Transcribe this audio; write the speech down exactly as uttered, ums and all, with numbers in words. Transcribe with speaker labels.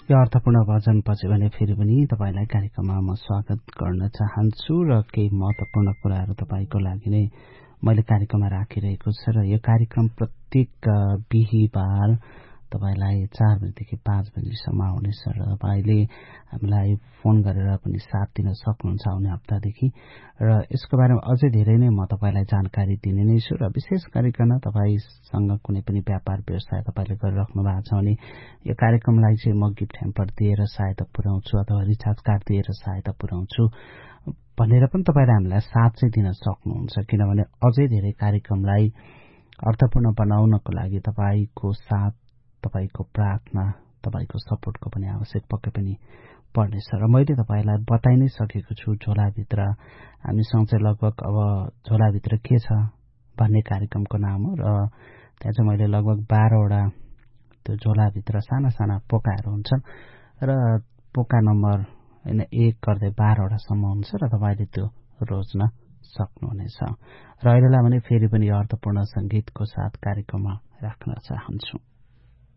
Speaker 1: यो अर्थपूर्ण भजन पछि भने फेरि पनि तपाईलाई कार्यक्रममा म स्वागत गर्न चाहन्छु र केही महत्वपूर्ण कुराहरू तपाईको लागि नै मैले कार्यक्रममा राखिरहेको छु र यो कार्यक्रम प्रत्येक बिहीबार तपाईलाई चार बजेदेखि पाँच बजेसम्म आउनेछ र तपाईले हामीलाई फोन गरेर पनि साथ दिन सक्नुहुन्छ आउने हप्तादेखि र यसको बारेमा अझै धेरै नै म तपाईलाई जानकारी दिने नै छु र विशेष गरिकन तपाईसँग कुनै पनि व्यापार व्यवसाय तपाईले गरिराख्नु भएको छ भने यो कार्यक्रमलाई चाहिँ म गिफ्ट ह्याम्पर दिएर सहायता पुर्याउँछु अथवा रिचार्ज कार्ड दिएर सहायता पुर्याउँछु भनेर पनि तपाईले हामीलाई साथ चाहिँ दिन सक्नुहुन्छ किनभने अझै धेरै कार्यक्रमलाई अर्थपूर्ण बनाउनको लागि तपाईको साथ तपाईको प्रार्थना तपाईको सपोर्टको पनि आवश्यक पक्कै पनि पर्नेछ र मैले तपाईलाई बताइ नै सकेको छु झोलाभित्र हामीसँग चाहिँ लगभग अब झोलाभित्र के छ भन्ने कार्यक्रमको नाम हो र त्यहाँ चाहिँ मैले लगभग बाह्रवटा त्यो झोलाभित्र साना साना पोकाहरू हुन्छन् र पोका नम्बर हैन एक गर्दै बाह्रवटासम्म हुन्छ र तपाईले त्यो रोज्न सक्नुहुनेछ र अहिलेलाई भने फेरि पनि अर्थपूर्ण संगीतको साथ कार्यक्रममा राख्न चाहन्छु।